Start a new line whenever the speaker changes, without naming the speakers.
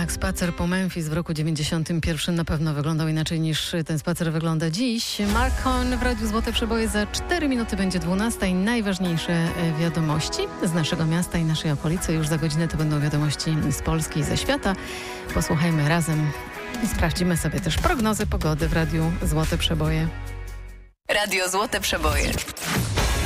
Tak, spacer po Memphis w roku 91 na pewno wyglądał inaczej niż ten spacer wygląda dziś. Mark Horn w Radiu Złote Przeboje. Za 4 minuty będzie 12 i najważniejsze wiadomości z naszego miasta i naszej okolicy. Już za godzinę to będą wiadomości z Polski i ze świata. Posłuchajmy razem i sprawdzimy sobie też prognozy pogody w Radiu Złote Przeboje.
Radio Złote Przeboje.